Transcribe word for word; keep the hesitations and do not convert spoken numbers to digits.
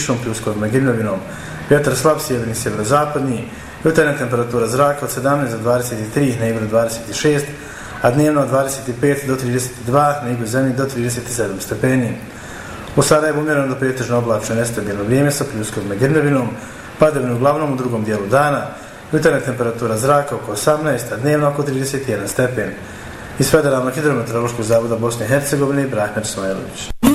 kišom, pljuskovima i grmljavinom. Vjetar slab sjeverni, sjeverozapadni. Jutarnja temperatura zraka od sedamnaest do dvadeset tri, na Ibru dvadeset šest, a dnevno od dvadeset pet do trideset dva, na Ibru zemlji do trideset sedam stepeni. U Sarajevu umjereno do pretežno oblačno nestabilno vrijeme sa pljuskovima i grmljavinom, padavine uglavnom u drugom dijelu dana. Jutarnja temperatura zraka oko osamnaest, a dnevno oko trideset jedan stepen. Iz Federalnog hidrometeorološkog zavoda Bosne i Hercegovine, Brahmer Smajlović.